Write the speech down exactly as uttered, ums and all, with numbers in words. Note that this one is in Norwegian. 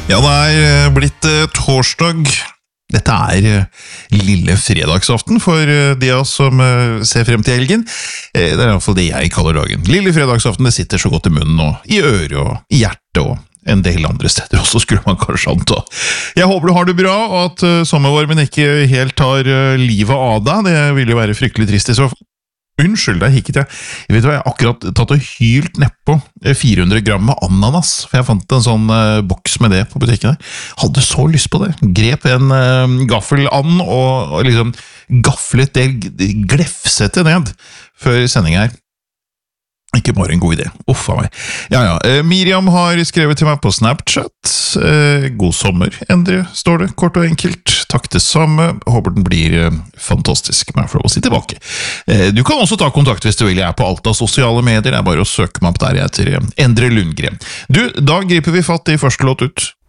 Ja, det er blitt eh, torsdag. Dette er eh, lille fredagsaften for eh, de av oss som eh, ser frem til helgen. Eh, det er i hvert fall det jeg kaller dagen. Lille fredagsaften, det sitter så godt i munnen og i øret og i hjertet og en del andre steder også, skulle man kanskje anta. Jeg håper du har det bra, og at uh, sommervarmen ikke helt tar uh, livet av deg. Det vil jo være fryktelig trist i så fall. Unnskyld, jeg hikket jeg. Jeg vet hva, jeg har akkurat tatt og hylt nedpå fire hundre gram med ananas, for jeg fant en sånn uh, boks med det på butikken der. Hadde så lyst på det. Grep en uh, gaffeland og, og liksom gafflet det glefsete ned før sendingen her. Ikke bare en god idé. Uff av meg. Ja, ja. Eh, Miriam har skrevet til meg på Snapchat. Eh, god sommer, Endre, står det, kort og enkelt. Takk det samme. Håper den blir eh, fantastisk med for å si tilbake. Eh, du kan også ta kontakt hvis du vil. Jeg er på alt av sosiale medier. Det er bare å søke meg opp der jeg heter Endre Lundgren. Du, da griper vi fatt i første låt ut.